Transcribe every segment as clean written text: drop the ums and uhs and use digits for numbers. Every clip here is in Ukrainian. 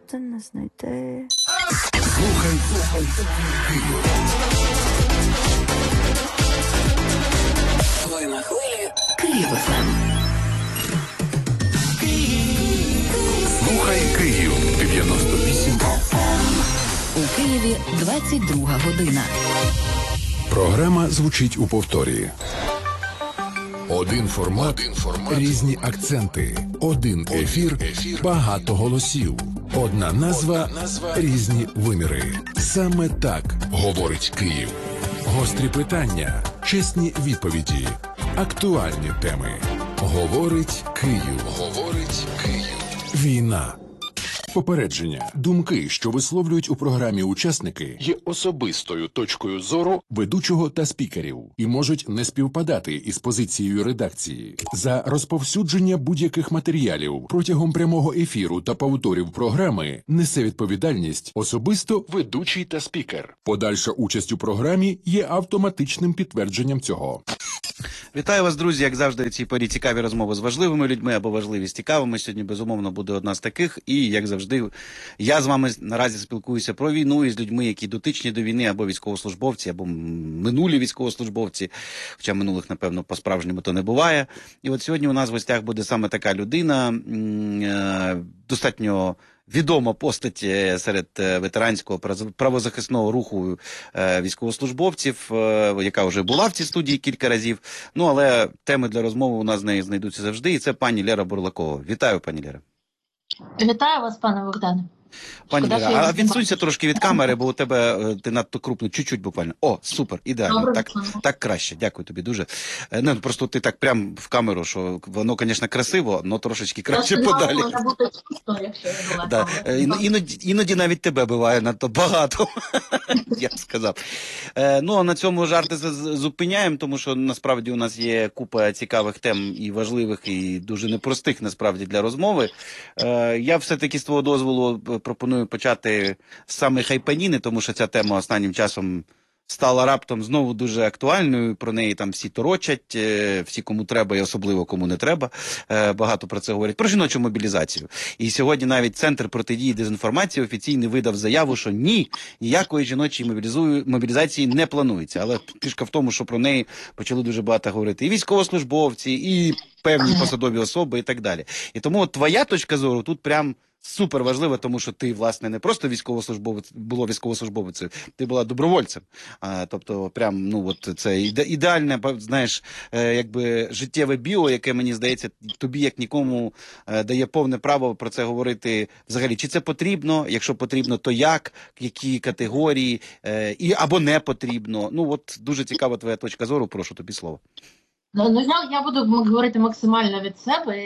шукати, не знайти. Слухай Київ. Ви на хвилі Київ ФМ. Слухай Київ. 98 FM. У Києві 22 година. Програма звучить у повторі. Один формат, різні акценти. Один ефір, багато голосів. Одна назва, різні виміри. Саме так говорить Київ. Гострі питання, чесні відповіді, актуальні теми. Говорить Київ. Говорить Київ. Війна. Попередження. Думки, що висловлюють у програмі учасники, є особистою точкою зору ведучого та спікерів і можуть не співпадати із позицією редакції. За розповсюдження будь-яких матеріалів протягом прямого ефіру та повторів програми несе відповідальність особисто ведучий та спікер. Подальша участь у програмі є автоматичним підтвердженням цього. Вітаю вас, друзі, як завжди, в цій порі цікаві розмови з важливими людьми або важливі з цікавими. Сьогодні, безумовно, буде одна з таких. І, як завжди, я з вами наразі спілкуюся про війну із людьми, які дотичні до війни, або військовослужбовці, або минулі військовослужбовці. Хоча минулих, напевно, по-справжньому то не буває. І от сьогодні у нас в гостях буде саме така людина, достатньо відома постать серед ветеранського правозахисного руху військовослужбовців, яка вже була в цій студії кілька разів. Ну, але теми для розмови у нас з нею знайдуться завжди. І це пані Лера Бурлакова. Вітаю, пані Лера. Вітаю вас, пане Богдане. Пані Лера, а відсунься трошки від камери, бо у тебе ти надто крупно, чуть-чуть буквально. О, супер, ідеально, так краще, дякую тобі дуже. Ну, просто ти так прям в камеру, що воно, звісно, красиво, але трошечки краще подалі. Да. Іноді навіть тебе буває надто багато, я б сказав. Ну, а на цьому жарти зупиняємо, тому що насправді у нас є купа цікавих тем і важливих, і дуже непростих, насправді, для розмови. Я все-таки з твого дозволу пропоную почати з саме хайпаніни, тому що ця тема останнім часом стала раптом знову дуже актуальною. Про неї там всі торочать, всі кому треба і особливо кому не треба. Багато про це говорять. Про жіночу мобілізацію. І сьогодні навіть Центр протидії дезінформації офіційно видав заяву, що ніякої жіночої мобілізації не планується. Але фішка в тому, що про неї почали дуже багато говорити і військовослужбовці, і певні посадові особи і так далі. І тому от твоя точка зору тут прям супер важливо, тому що ти, власне, не просто військовослужбовицею, ти була добровольцем. Тобто, прям, ну, от це ідеальне, знаєш, якби життєве біо, яке, мені здається, тобі, як нікому, дає повне право про це говорити взагалі. Чи це потрібно? Якщо потрібно, то як? Які категорії? Або не потрібно? Ну, от дуже цікава твоя точка зору, прошу тобі слово. Ну, я буду говорити максимально від себе.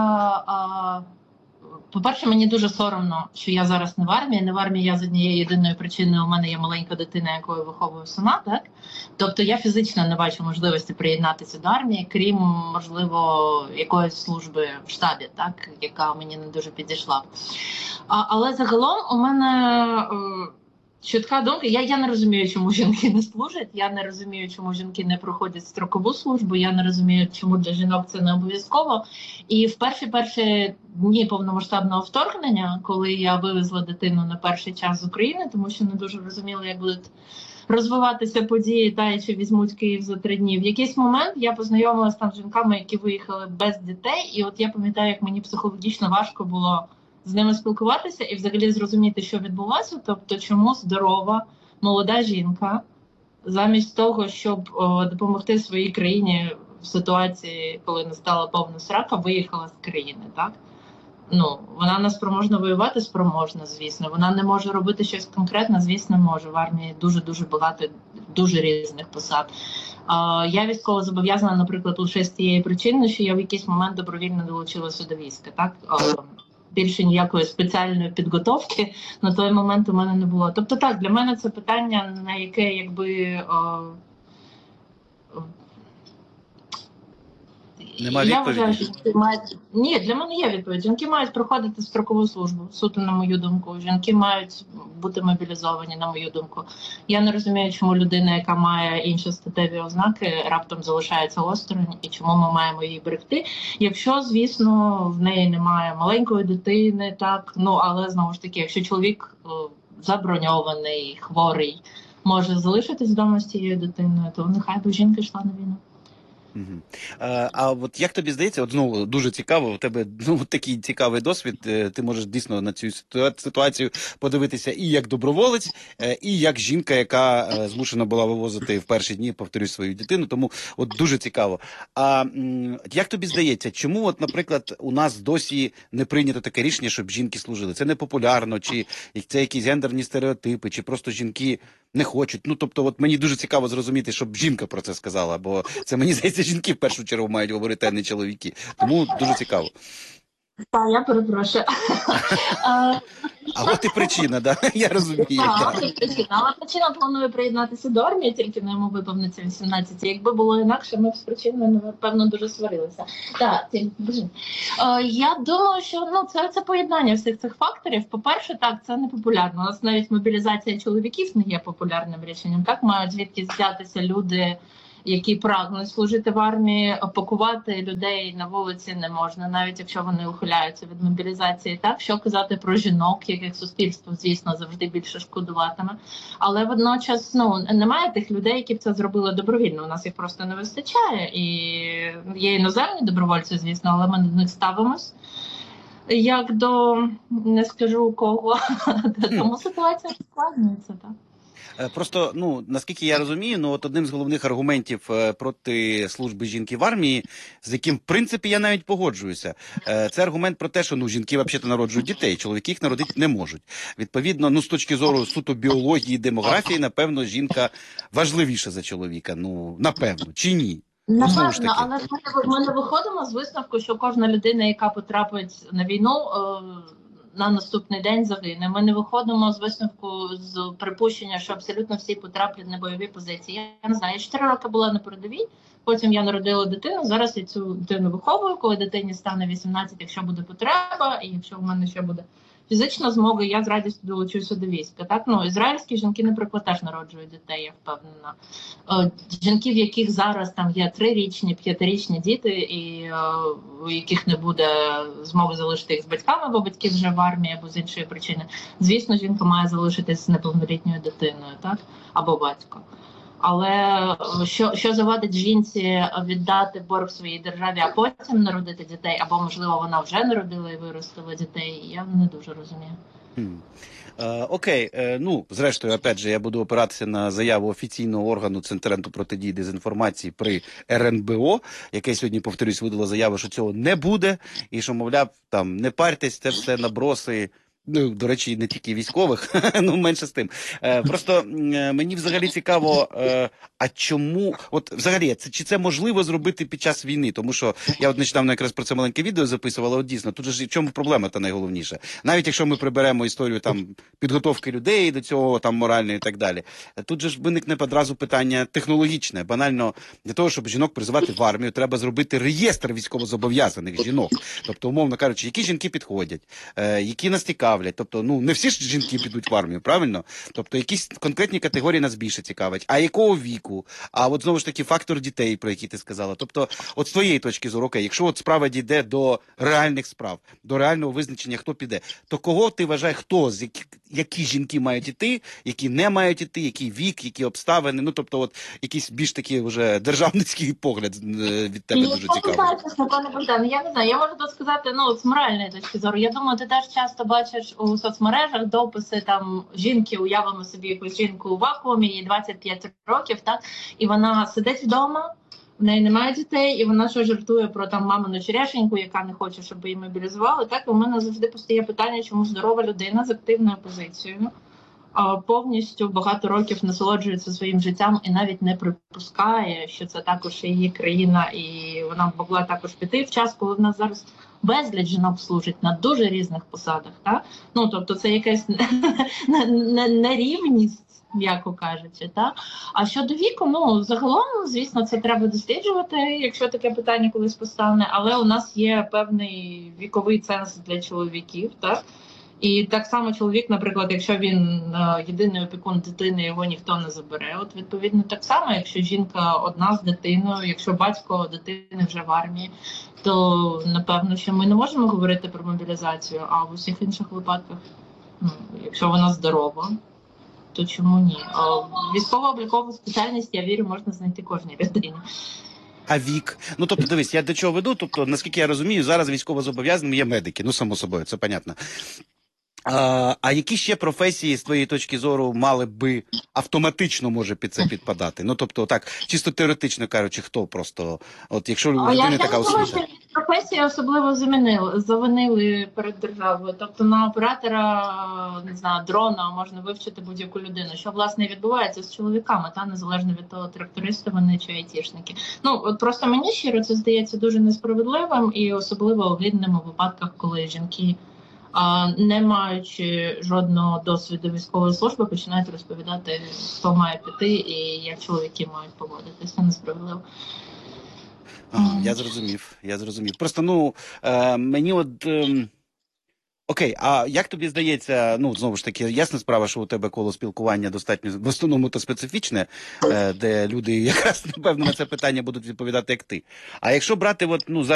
По-перше, мені дуже соромно, що я зараз не в армії. Не в армії я з однієї єдиної причини, у мене є маленька дитина, якою виховую сама, так? Тобто я фізично не бачу можливості приєднатися до армії, крім, можливо, якоїсь служби в штабі, так? Яка мені не дуже підійшла. Але загалом у мене чітка думка. Я не розумію, чому жінки не служать, я не розумію, чому жінки не проходять строкову службу, я не розумію, чому для жінок це не обов'язково. І в перші дні повномасштабного вторгнення, коли я вивезла дитину на перший час з України, тому що не дуже розуміла, як будуть розвиватися події, та чи візьмуть Київ за 3 дні. В якийсь момент я познайомилася там з жінками, які виїхали без дітей, і от я пам'ятаю, як мені психологічно важко було з ними спілкуватися і взагалі зрозуміти, що відбулося, тобто чому здорова, молода жінка, замість того, щоб допомогти своїй країні в ситуації, коли настала повна срака, виїхала з країни, так? Ну, вона не спроможна воювати, спроможна, звісно. Вона не може робити щось конкретне, звісно, може. В армії дуже-дуже багато, дуже різних посад. Я військово зобов'язана, наприклад, лише з тієї причини, що я в якийсь момент добровільно долучилася до війська, так? Більше ніякої спеціальної підготовки на той момент у мене не було. Тобто так, для мене це питання, на яке якби Нема Я відповіді? вважаю, що жінки мають... Ні, для мене є відповідь. Жінки мають проходити строкову службу, суто на мою думку. Жінки мають бути мобілізовані, на мою думку. Я не розумію, чому людина, яка має інші статеві ознаки, раптом залишається осторонь, і чому ми маємо її берегти. Якщо, звісно, в неї немає маленької дитини, так, ну, але, знову ж таки, якщо чоловік заброньований, хворий, може залишитись вдома з цією дитиною, то нехай би жінка йшла на війну. Угу. А от як тобі здається, от знову дуже цікаво, у тебе такий цікавий досвід, ти можеш дійсно на цю ситуацію подивитися і як доброволець, і як жінка, яка змушена була вивозити в перші дні, повторюсь, свою дитину, тому от дуже цікаво. А як тобі здається, чому, от, наприклад, у нас досі не прийнято таке рішення, щоб жінки служили? Це не популярно, чи це якісь гендерні стереотипи, чи просто жінки не хочуть? Ну, тобто, от мені дуже цікаво зрозуміти, щоб жінка про це сказала, бо це, мені здається, жінки в першу чергу мають говорити, а не чоловіки. Тому дуже цікаво. Так, я перепрошую. А от і причина, да? Я розумію. Так, і причина. Але причина планує приєднатися до армії, тільки на йому виповниться 18. Якби було інакше, ми б з причиною, напевно, дуже сварилися. Так, я думаю, що це поєднання всіх цих факторів. По-перше, так, це не популярно. У нас навіть мобілізація чоловіків не є популярним рішенням. Так, мають звідки взятися люди, які прагнуть служити в армії, пакувати людей на вулиці не можна, навіть якщо вони ухиляються від мобілізації. Так, що казати про жінок, яких суспільство, звісно, завжди більше шкодуватиме. Але водночас, немає тих людей, які б це зробили добровільно. У нас їх просто не вистачає. І є іноземні добровольці, звісно, але ми до них ставимось як до, не скажу кого, тому ситуація складнюється, так. Просто, наскільки я розумію, от одним з головних аргументів проти служби жінки в армії, з яким, в принципі, я навіть погоджуюся, це аргумент про те, що жінки взагалі народжують дітей, чоловіки їх народити не можуть. Відповідно, з точки зору суто біології і демографії, напевно, жінка важливіша за чоловіка. Напевно, чи ні? Напевно, але ми не виходимо з висновку, що кожна людина, яка потрапить на війну, на наступний день загине. Ми не виходимо з висновку, з припущення, що абсолютно всі потраплять на бойові позиції. Я не знаю, я 4 роки була на передовій, потім я народила дитину, зараз я цю дитину виховую, коли дитині стане 18, якщо буде потреба, і якщо в мене ще буде фізична змога, я з радістю долучуся до війська. Так? Ізраїльські жінки, наприклад, теж народжують дітей, я впевнена. Жінки, в яких зараз там є 3-річні, 5-річні діти, і у яких не буде змоги залишити їх з батьками, бо батьки вже в армії або з іншої причини. Звісно, жінка має залишитись з неповнолітньою дитиною, так? Або батько. Але що завадить жінці віддати борг своїй державі, а потім народити дітей, або, можливо, вона вже народила і виростила дітей, я не дуже розумію. Окей, зрештою, опять же, я буду опиратися на заяву офіційного органу Центру протидії дезінформації при РНБО, яке сьогодні, повторюсь, видало заяву, що цього не буде, і що, мовляв, там, не парьтесь, це все наброси. До речі, не тільки військових, менше з тим. Просто мені взагалі цікаво, а чому, от взагалі, чи це можливо зробити під час війни? Тому що я от нещодавно якраз про це маленьке відео записував, але от дійсно, тут же в чому проблема-то найголовніша? Навіть якщо ми приберемо історію там підготовки людей до цього, там моральної і так далі, тут же ж виникне одразу питання технологічне. Банально, для того, щоб жінок призивати в армію, треба зробити реєстр військовозобов'язаних жінок. Тобто, умовно кажучи, які жінки підходять, які нас цікавлять. Тобто, не всі ж жінки підуть в армію, правильно? Тобто, якісь конкретні категорії нас більше цікавить. А якого віку? А от знову ж таки фактор дітей, про які ти сказала. Тобто, от з твоєї точки зору, окей, якщо от справа дійде до реальних справ, до реального визначення, хто піде, то кого ти вважаєш, які жінки мають іти, які не мають іти, який вік, які обставини? Тобто, от якийсь більш такий вже державницький погляд від тебе дуже цікавий. Я не знаю, я можу сказати, з моральної точки зору. Я думаю, ти теж часто бачиш у соцмережах дописи там жінки, уявимо собі якусь жінку у вакуумі, їй 25 років, так, і вона сидить вдома, в неї немає дітей, і вона що жартує про там мамину черешеньку, яка не хоче, щоб її мобілізували. Так, у мене завжди постає питання, чому здорова людина з активною позицією повністю багато років насолоджується своїм життям і навіть не припускає, що це також її країна, і вона могла також піти в час, коли в нас зараз безліч жінок служить на дуже різних посадах. Так? Тобто це якась нерівність м'яко кажучи. Та? А щодо віку, ну, загалом, звісно, це треба досліджувати, якщо таке питання колись постане, але у нас є певний віковий ценз для чоловіків, так? І так само чоловік, наприклад, якщо він єдиний опікун дитини, його ніхто не забере. От відповідно так само, якщо жінка одна з дитиною, якщо батько дитини вже в армії, то напевно, що ми не можемо говорити про мобілізацію, а в усіх інших випадках, ну, якщо вона здорова, то чому ні? Військово-облікову спеціальність, я вірю, можна знайти кожній людині. А вік? Ну, тобто, дивись, я до чого веду, тобто, наскільки я розумію, зараз військовозобов'язаними є медики, ну, само собою, це понятно. А які ще професії, з твоєї точки зору, мали би автоматично, може, під це підпадати? Ну, тобто, так, чисто теоретично кажучи, хто просто, от якщо у людини така освіта? Професії особливо завинили перед державою. Тобто на оператора, не знаю, дрона можна вивчити будь-яку людину. Що, власне, відбувається з чоловіками, та незалежно від того, трактористи вони чи айтішники. Ну, от просто мені щиро це здається дуже несправедливим і особливо огидним у випадках, коли жінки, не маючи жодного досвіду військової служби, починають розповідати, хто має піти і як чоловіки мають поводитися. Це несправедливо. Я зрозумів. Просто, ну, мені от... Окей, а як тобі здається, ну, знову ж таки, ясна справа, що у тебе коло спілкування достатньо, в основному, то специфічне, де люди якраз, напевно, на це питання будуть відповідати, як ти. А якщо брати, от, ну,